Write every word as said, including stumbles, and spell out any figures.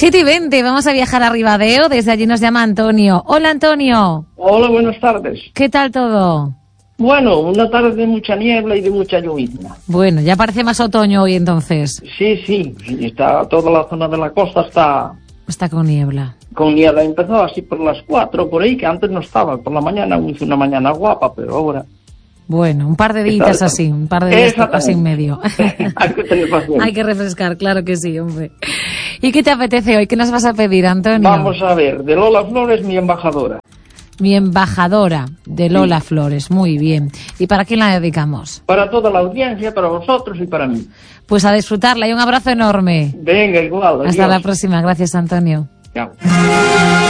siete y veinte, vamos a viajar a Ribadeo. Desde allí nos llama Antonio. Hola, Antonio. Hola, buenas tardes. ¿Qué tal todo? Bueno, una tarde de mucha niebla y de mucha llovizna. Bueno, ya parece más otoño hoy entonces. Sí, sí, sí, está toda la zona de la costa está... Está con niebla. Con niebla. Empezó así por las cuatro, por ahí, que antes no estaba. Por la mañana hizo una mañana guapa, pero ahora... Bueno, un par de días así, un par de días así en medio. Hay que tener paciencia. Hay que refrescar, claro que sí, hombre. ¿Y qué te apetece hoy? ¿Qué nos vas a pedir, Antonio? Vamos a ver, de Lola Flores, mi embajadora. Mi embajadora, de Lola sí. Flores, muy bien. ¿Y para quién la dedicamos? Para toda la audiencia, para vosotros y para mí. Pues a disfrutarla y un abrazo enorme. Venga, igual. Hasta adiós. la próxima, gracias, Antonio. Chao.